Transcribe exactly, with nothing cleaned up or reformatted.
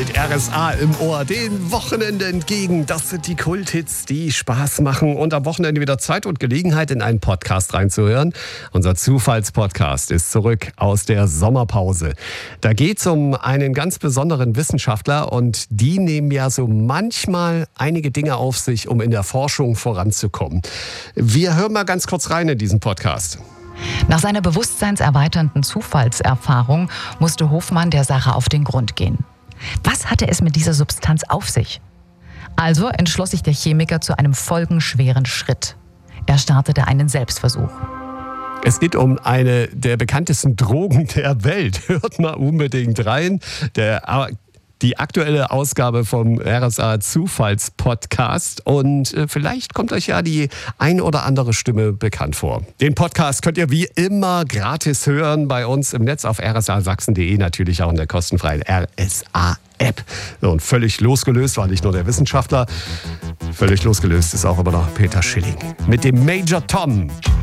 mit R S A im Ohr den Wochenende entgegen. Das sind die Kulthits, die Spaß machen und am Wochenende wieder Zeit und Gelegenheit, in einen Podcast reinzuhören. Unser Zufallspodcast ist zurück aus der Sommerpause. Da geht es um einen ganz besonderen Wissenschaftler und die nehmen ja so manchmal einige Dinge auf sich, um in der Forschung voranzukommen. Wir hören mal ganz kurz rein in diesen Podcast. Nach seiner bewusstseinserweiternden Zufallserfahrung musste Hofmann der Sache auf den Grund gehen. Was hatte es mit dieser Substanz auf sich? Also entschloss sich der Chemiker zu einem folgenschweren Schritt. Er startete einen Selbstversuch. Es geht um eine der bekanntesten Drogen der Welt. Hört mal unbedingt rein. Der Die aktuelle Ausgabe vom R S A Zufallspodcast und äh, vielleicht kommt euch ja die ein oder andere Stimme bekannt vor. Den Podcast könnt ihr wie immer gratis hören bei uns im Netz auf r s a sachsen punkt d e, natürlich auch in der kostenfreien R S A-App. Und völlig losgelöst war nicht nur der Wissenschaftler, völlig losgelöst ist auch immer noch Peter Schilling mit dem Major Tom.